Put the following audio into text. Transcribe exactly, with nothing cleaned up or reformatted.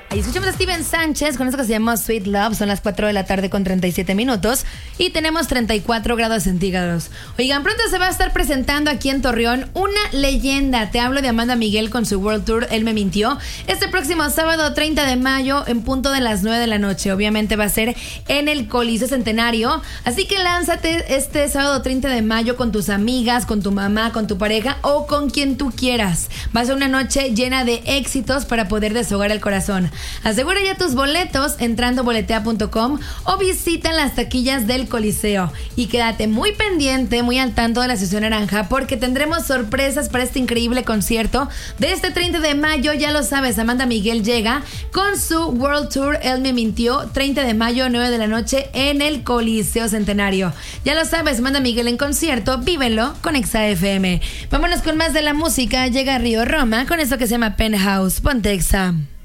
Ahí escuchamos a Steven Sánchez con eso que se llama Sweet Love. Son las cuatro de la tarde con treinta y siete minutos y tenemos treinta y cuatro grados centígrados. Oigan, pronto se va a estar presentando aquí en Torreón una leyenda. Te hablo de Amanda Miguel con su World Tour Él Me Mintió. Este próximo sábado treinta de mayo en punto de las nueve de la noche. Obviamente va a ser en el Coliseo Centenario. Así que lánzate este sábado treinta de mayo con tus amigas, con tu mamá, con tu pareja o con quien tú quieras. Va a ser una noche llena de éxitos para poder deshogar el corazón. Asegura ya tus boletos entrando a boletea punto com o visita las taquillas del Coliseo. Y quédate muy pendiente, muy al tanto de la sesión naranja, porque tendremos sorpresas para este increíble concierto de este treinta de mayo. Ya lo sabes, Amanda Miguel llega con su World Tour Él Me Mintió, treinta de mayo, nueve de la noche en el Coliseo Centenario. Ya lo sabes, Amanda Miguel en concierto, vívelo con Exa F M. Vámonos con más de la música. Llega Río Roma con esto que se llama Penthouse. Ponte Exa.